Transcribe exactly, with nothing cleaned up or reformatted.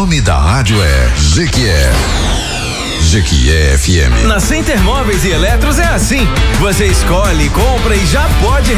nome da rádio é Jequié. Jequié F M. Na Center Móveis e Eletros é assim. Você escolhe, compra e já pode